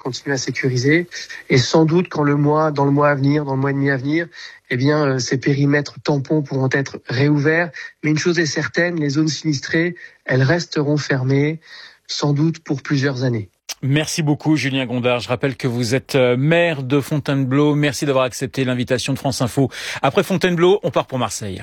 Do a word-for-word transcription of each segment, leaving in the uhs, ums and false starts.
continuer à sécuriser. Et sans doute, quand le mois, dans le mois à venir, dans le mois et demi à venir, eh bien, ces périmètres tampons pourront être réouverts. Mais une chose est certaine, les zones sinistrées, elles resteront fermées, sans doute pour plusieurs années. Merci beaucoup Julien Gondard. Je rappelle que vous êtes maire de Fontainebleau. Merci d'avoir accepté l'invitation de France Info. Après Fontainebleau, on part pour Marseille.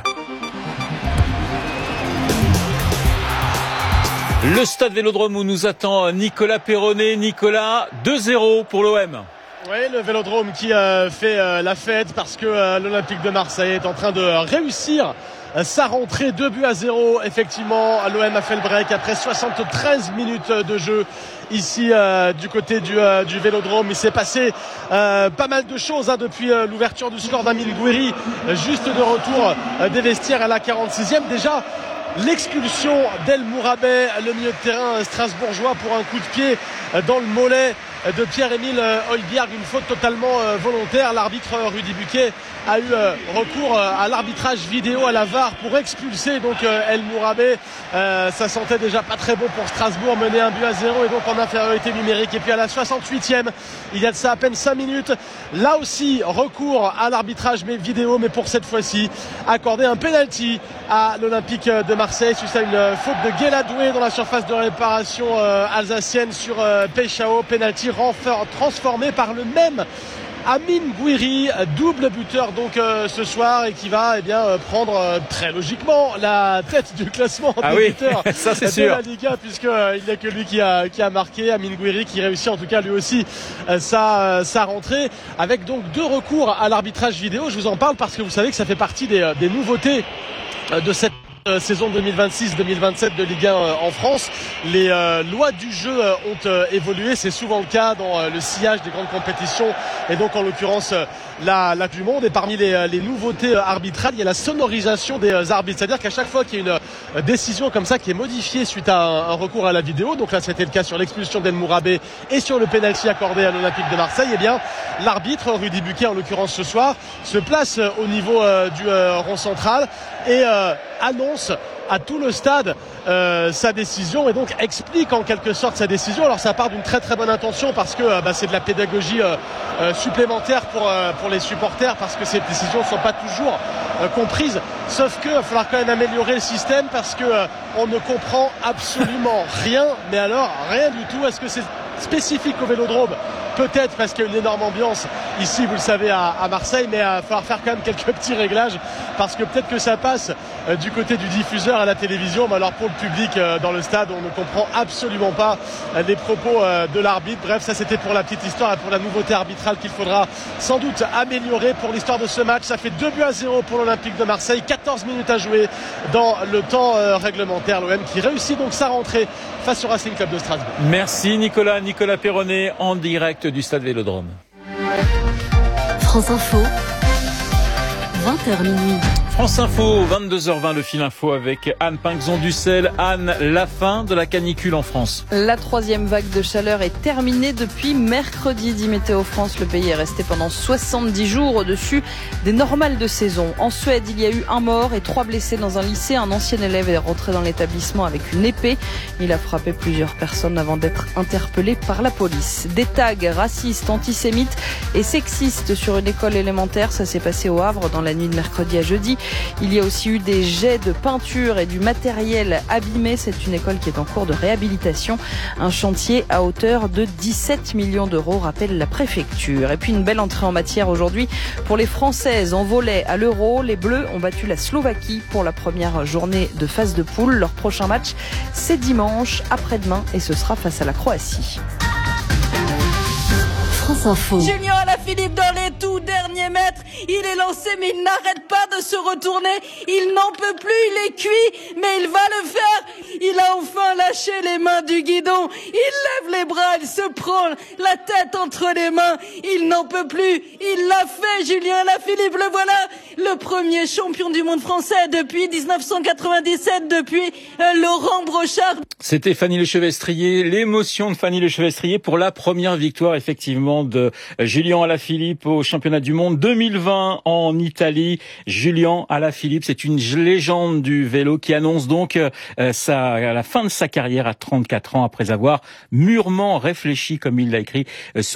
Le stade Vélodrome où nous attend Nicolas Péronnet. Nicolas, deux zéro pour l'O M. Oui, le Vélodrome qui euh, fait euh, la fête parce que euh, l'Olympique de Marseille est en train de réussir euh, sa rentrée. Deux buts à zéro. Effectivement, l'O M a fait le break après soixante-treize minutes de jeu. Ici euh, du côté du, euh, du Vélodrome, il s'est passé euh, pas mal de choses hein, depuis euh, l'ouverture du score d'Amine Gouiri, euh, juste de retour euh, des vestiaires à la quarante-sixième. Déjà l'expulsion d'El Mourabet, le milieu de terrain strasbourgeois, pour un coup de pied euh, dans le mollet de Pierre-Emile Højbjerg, une faute totalement euh, volontaire. L'arbitre euh, Rudy Buquet a eu euh, recours euh, à l'arbitrage vidéo, à la V A R, pour expulser donc euh, El Mourabet. Euh, ça sentait déjà pas très bon pour Strasbourg, mener un but à zéro et donc en infériorité numérique. Et puis à la soixante-huitième, il y a de ça à peine cinq minutes, là aussi recours à l'arbitrage vidéo, mais pour cette fois-ci accorder un penalty à l'Olympique de Marseille suite à une faute de Guéladoué dans la surface de réparation euh, alsacienne sur euh, Peixao. Penalty transformé par le même Amine Gouiri, double buteur donc euh, ce soir, et qui va eh bien euh, prendre euh, très logiquement la tête du classement ah des oui, buteurs ça c'est de sûr. la Liga, puisque euh, il n'y a que lui qui a qui a marqué. Amine Gouiri qui réussit en tout cas lui aussi euh, sa euh, sa rentrée, avec donc deux recours à l'arbitrage vidéo. Je vous en parle parce que vous savez que ça fait partie des, des nouveautés euh, de cette saison deux mille vingt-six deux mille vingt-sept de Ligue un en France. Les euh, lois du jeu ont euh, évolué, c'est souvent le cas dans euh, le sillage des grandes compétitions, et donc en l'occurrence euh, la, la du monde. Et parmi les, les nouveautés arbitrales, il y a la sonorisation des euh, arbitres, c'est-à-dire qu'à chaque fois qu'il y a une euh, décision comme ça qui est modifiée suite à un, un recours à la vidéo, donc là c'était le cas sur l'expulsion d'El Mourabet et sur le pénalty accordé à l'Olympique de Marseille, et eh bien l'arbitre Rudy Buquet en l'occurrence ce soir se place euh, au niveau euh, du euh, rond central et euh, annonce à tout le stade euh, sa décision, et donc explique en quelque sorte sa décision. Alors ça part d'une très très bonne intention, parce que euh, bah, c'est de la pédagogie euh, euh, supplémentaire pour, euh, pour les supporters, parce que ces décisions ne sont pas toujours euh, comprises, sauf qu'il va falloir quand même améliorer le système, parce que euh, on ne comprend absolument rien, mais alors rien du tout. Est-ce que c'est spécifique au Vélodrome? Peut-être, parce qu'il y a une énorme ambiance ici, vous le savez, à, à Marseille, mais il va falloir faire quand même quelques petits réglages, parce que peut-être que ça passe euh, du côté du diffuseur à la télévision, mais alors pour le public euh, dans le stade, on ne comprend absolument pas euh, les propos euh, de l'arbitre. Bref, ça c'était pour la petite histoire et pour la nouveauté arbitrale qu'il faudra sans doute améliorer pour l'histoire de ce match. Ça fait deux buts à zéro pour l'Olympique de Marseille, quatorze minutes à jouer dans le temps euh, réglementaire. L'O M qui réussit donc sa rentrée face au Racing Club de Strasbourg. Merci Nicolas, Nicolas Péronnet en direct du stade Vélodrome. France Info, vingt heures minuit. France Info, vingt-deux heures vingt, le fil info avec Anne Pinxon-Dussel. Anne, la fin de la canicule en France. La troisième vague de chaleur est terminée depuis mercredi, dit Météo France. Le pays est resté pendant soixante-dix jours au-dessus des normales de saison. En Suède, il y a eu un mort et trois blessés dans un lycée. Un ancien élève est rentré dans l'établissement avec une épée. Il a frappé plusieurs personnes avant d'être interpellé par la police. Des tags racistes, antisémites et sexistes sur une école élémentaire. Ça s'est passé au Havre dans la nuit de mercredi à jeudi. Il y a aussi eu des jets de peinture et du matériel abîmé. C'est une école qui est en cours de réhabilitation. Un chantier à hauteur de dix-sept millions d'euros, rappelle la préfecture. Et puis une belle entrée en matière aujourd'hui pour les Françaises en volley à l'Euro. Les Bleus ont battu la Slovaquie pour la première journée de phase de poule. Leur prochain match, c'est dimanche, après-demain, et ce sera face à la Croatie. France Info. Julien Alaphilippe dans les tout derniers mètres. Il est lancé, mais il n'arrête pas de se retourner. Il n'en peut plus, il est cuit, mais il va le faire. Il a enfin lâché les mains du guidon. Il lève les bras, il se prend la tête entre les mains. Il n'en peut plus. Il l'a fait, Julien Alaphilippe. Le voilà, le premier champion du monde français depuis dix-neuf cent quatre-vingt-dix-sept, depuis euh, Laurent Brochard. C'était Fanny Lechevestrier, l'émotion de Fanny Lechevestrier pour la première victoire effectivement de Julien Alaphilippe au championnat du monde deux mille vingt en Italie. Julien Alaphilippe, c'est une légende du vélo qui annonce donc euh, sa, la fin de sa carrière à trente-quatre ans après avoir mûrement réfléchi, comme il l'a écrit, euh, sur